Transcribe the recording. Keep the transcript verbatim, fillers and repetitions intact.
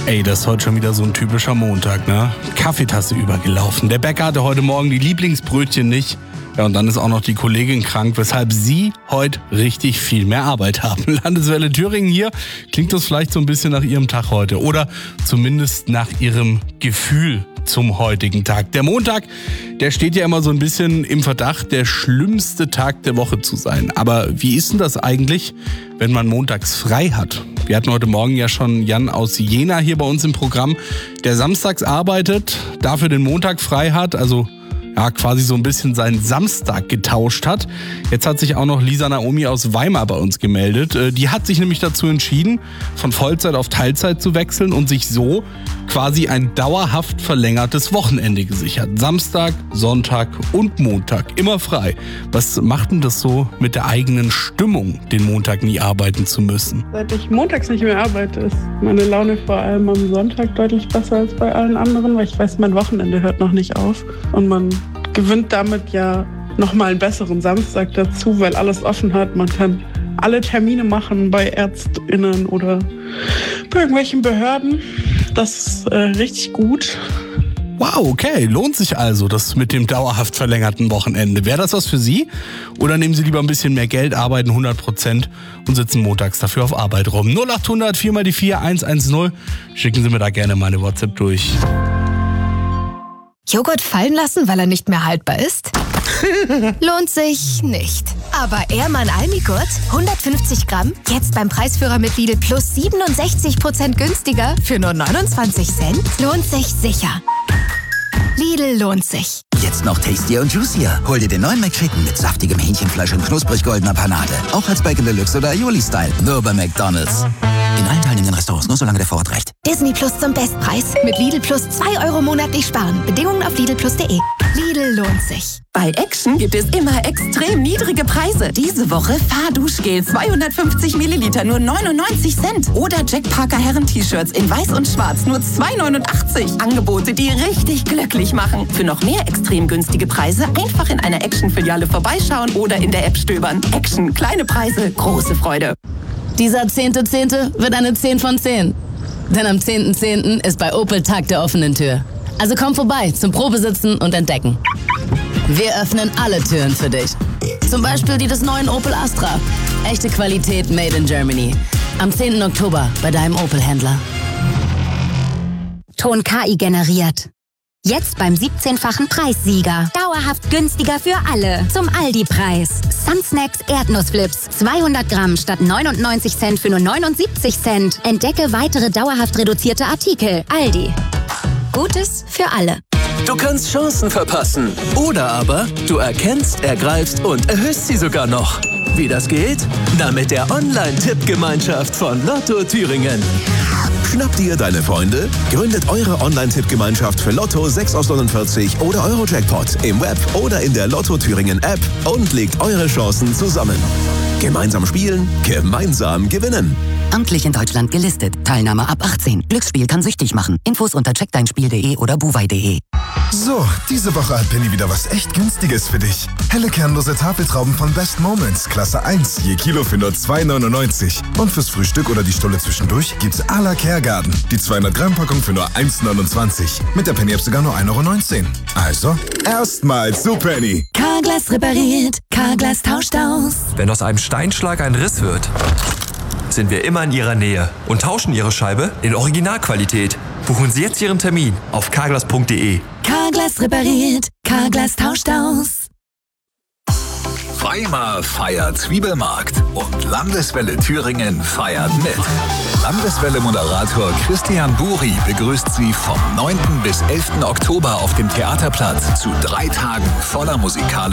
Ey, das ist heute schon wieder so ein typischer Montag, ne? Kaffeetasse übergelaufen. Der Bäcker hatte heute Morgen die Lieblingsbrötchen nicht. Ja, und dann ist auch noch die Kollegin krank, weshalb Sie heute richtig viel mehr Arbeit haben. Landeswelle Thüringen hier. Klingt das vielleicht so ein bisschen nach Ihrem Tag heute? Oder zumindest nach Ihrem Gefühl zum heutigen Tag. Der Montag, der steht ja immer so ein bisschen im Verdacht, der schlimmste Tag der Woche zu sein. Aber wie ist denn das eigentlich, wenn man montags frei hat? Wir hatten heute Morgen ja schon Jan aus Jena hier bei uns im Programm, der samstags arbeitet, dafür den Montag frei hat, also ja, quasi so ein bisschen seinen Samstag getauscht hat. Jetzt hat sich auch noch Lisa Naomi aus Weimar bei uns gemeldet. Die hat sich nämlich dazu entschieden, von Vollzeit auf Teilzeit zu wechseln und sich so quasi ein dauerhaft verlängertes Wochenende gesichert. Samstag, Sonntag und Montag, immer frei. Was macht denn das so mit der eigenen Stimmung, den Montag nie arbeiten zu müssen? Seit ich montags nicht mehr arbeite, ist meine Laune vor allem am Sonntag deutlich besser als bei allen anderen, weil ich weiß, mein Wochenende hört noch nicht auf und man gewinnt damit ja nochmal einen besseren Samstag dazu, weil alles offen hat. Man kann alle Termine machen bei ÄrztInnen oder bei irgendwelchen Behörden. Das ist äh, richtig gut. Wow, okay, lohnt sich also das mit dem dauerhaft verlängerten Wochenende. Wäre das was für Sie? Oder nehmen Sie lieber ein bisschen mehr Geld, arbeiten hundert Prozent und sitzen montags dafür auf Arbeit rum? null acht hundert vier mal die vier eins eins null. Schicken Sie mir da gerne meine WhatsApp durch. Joghurt fallen lassen, weil er nicht mehr haltbar ist? Lohnt sich nicht. Aber Ehrmann Almigurt, hundertfünfzig Gramm, jetzt beim Preisführer mit Lidl Plus siebenundsechzig Prozent günstiger für nur neunundzwanzig Cent? Lohnt sich sicher. Lidl lohnt sich. Jetzt noch tastier und juicier. Hol dir den neuen McChicken mit saftigem Hähnchenfleisch und knusprig goldener Panade. Auch als Bacon Deluxe oder Aioli-Style. Nur bei McDonald's. In allen teilnehmenden Restaurants, nur solange der Vorrat reicht. Disney Plus zum Bestpreis. Mit Lidl Plus zwei Euro monatlich sparen. Bedingungen auf Lidl Plus punkt de. Lidl lohnt sich. Bei Action gibt es immer extrem niedrige Preise. Diese Woche Fahrduschgel zweihundertfünfzig Milliliter nur neunundneunzig Cent. Oder Jack Parker Herren-T-Shirts in weiß und schwarz nur zwei neunundachtzig. Angebote, die richtig glücklich machen. Für noch mehr extrem günstige Preise einfach in einer Action-Filiale vorbeischauen oder in der App stöbern. Action, kleine Preise, große Freude. Dieser zehnte Zehnte wird eine zehn von zehn. Denn am zehnten Zehnten ist bei Opel Tag der offenen Tür. Also komm vorbei zum Probesitzen und Entdecken. Wir öffnen alle Türen für dich. Zum Beispiel die des neuen Opel Astra. Echte Qualität made in Germany. Am zehnten Oktober bei deinem Opel-Händler. Ton K I generiert. Jetzt beim siebzehnfachen Preissieger. Dauerhaft günstiger für alle. Zum Aldi-Preis. Sunsnacks Erdnussflips. zweihundert Gramm statt neunundneunzig Cent für nur neunundsiebzig Cent. Entdecke weitere dauerhaft reduzierte Artikel. Aldi. Gutes für alle. Du kannst Chancen verpassen. Oder aber du erkennst, ergreifst und erhöhst sie sogar noch. Wie das geht? Na, mit der Online-Tippgemeinschaft von Lotto Thüringen. Schnappt ihr deine Freunde? Gründet eure Online-Tippgemeinschaft für Lotto sechs aus neunundvierzig oder Euro-Jackpot im Web oder in der Lotto Thüringen App und legt eure Chancen zusammen. Gemeinsam spielen, gemeinsam gewinnen. Amtlich in Deutschland gelistet. Teilnahme ab achtzehn. Glücksspiel kann süchtig machen. Infos unter checkdeinspiel punkt de oder buwei punkt de. So, diese Woche hat Penny wieder was echt Günstiges für dich. Helle kernlose Tafeltrauben von Best Moments, Klasse eins, je Kilo für nur zwei neunundneunzig. Und fürs Frühstück oder die Stulle zwischendurch gibt's à la Kergarten. Die zweihundert Gramm Packung für nur eins neunundzwanzig. Mit der Penny-App sogar nur ein Euro neunzehn. Also, erstmal zu Penny. Carglass repariert, Carglass tauscht aus. Wenn aus einem Steinschlag ein Riss wird, sind wir immer in Ihrer Nähe und tauschen Ihre Scheibe in Originalqualität. Buchen Sie jetzt Ihren Termin auf carglass punkt de. Carglass repariert, Carglass tauscht aus. Weimar feiert Zwiebelmarkt und Landeswelle Thüringen feiert mit. Landeswelle-Moderator Christian Buri begrüßt Sie vom neunten bis elften Oktober auf dem Theaterplatz zu drei Tagen voller musikalischer